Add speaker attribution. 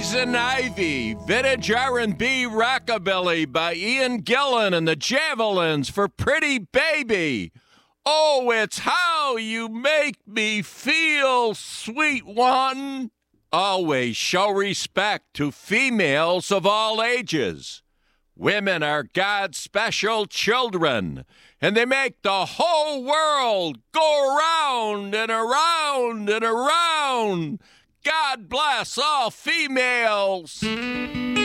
Speaker 1: Poison Ivy, Vintage R&B Rockabilly by Ian Gillan and the Javelins for Pretty Baby. Oh, it's how you make me feel, sweet one. Always show respect to females of all ages. Women are God's special children, and they make the whole world go around and around and around. God bless all females.